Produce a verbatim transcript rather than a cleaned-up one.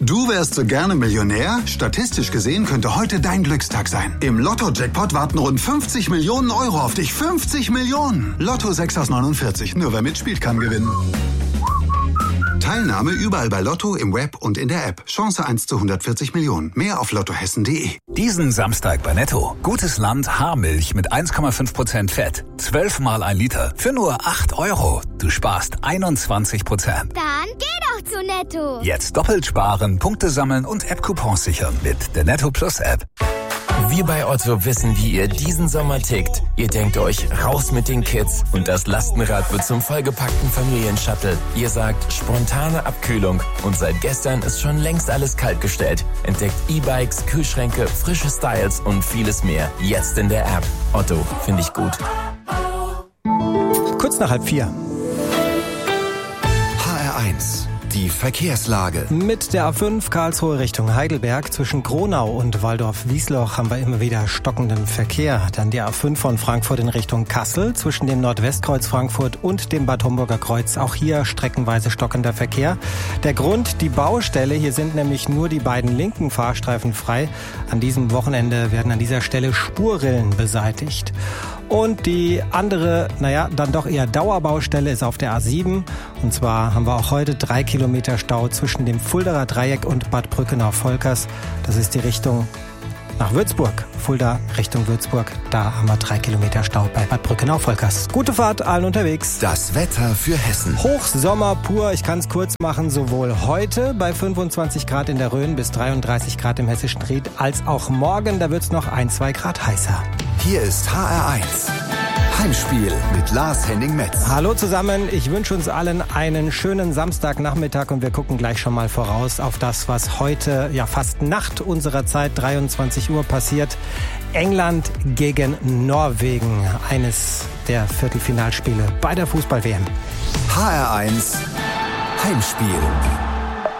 Du wärst so gerne Millionär? Statistisch gesehen könnte heute dein Glückstag sein. Im Lotto-Jackpot warten rund fünfzig Millionen Euro auf dich. fünfzig Millionen! Lotto sechs aus neunundvierzig. Nur wer mitspielt, kann gewinnen. Teilnahme überall bei Lotto, im Web und in der App. Chance eins zu hundertvierzig Millionen. Mehr auf lottohessen punkt de. Diesen Samstag bei Netto. Gutes Land Haarmilch mit eins Komma fünf Prozent Fett. zwölf mal ein Liter. Für nur acht Euro. Du sparst einundzwanzig Prozent. Dann geh doch zu Netto. Jetzt doppelt sparen, Punkte sammeln und App-Coupons sichern mit der Netto Plus App. Wir bei Otto wissen, wie ihr diesen Sommer tickt. Ihr denkt euch, raus mit den Kids und das Lastenrad wird zum vollgepackten Familienshuttle. Ihr sagt, spontane Abkühlung und seit gestern ist schon längst alles kaltgestellt. Entdeckt E-Bikes, Kühlschränke, frische Styles und vieles mehr. Jetzt in der App. Otto, finde ich gut. Kurz nach halb vier. H R eins. Die Verkehrslage. Mit der A fünf Karlsruhe Richtung Heidelberg zwischen Gronau und Waldorf-Wiesloch haben wir immer wieder stockenden Verkehr. Dann die A fünf von Frankfurt in Richtung Kassel zwischen dem Nordwestkreuz Frankfurt und dem Bad Homburger Kreuz. Auch hier streckenweise stockender Verkehr. Der Grund, die Baustelle. Hier sind nämlich nur die beiden linken Fahrstreifen frei. An diesem Wochenende werden an dieser Stelle Spurrillen beseitigt. Und die andere, naja, dann doch eher Dauerbaustelle ist auf der A sieben. Und zwar haben wir auch heute drei Kilometer Stau zwischen dem Fuldaer Dreieck und Bad Brückenau-Volkers. Das ist die Richtung nach Würzburg. Fulda Richtung Würzburg. Da haben wir drei Kilometer Stau bei Bad Brückenau-Volkers. Gute Fahrt, allen unterwegs. Das Wetter für Hessen. Hochsommer pur, ich kann es kurz machen, sowohl heute bei fünfundzwanzig Grad in der Rhön bis dreiunddreißig Grad im hessischen Ried, als auch morgen, da wird es noch ein, zwei Grad heißer. Hier ist H R eins. Heimspiel mit Lars Henning-Metz. Hallo zusammen, ich wünsche uns allen einen schönen Samstagnachmittag und wir gucken gleich schon mal voraus auf das, was heute, ja fast Nacht unserer Zeit, dreiundzwanzig Uhr passiert. England gegen Norwegen, eines der Viertelfinalspiele bei der Fußball-W M. H R eins Heimspiel.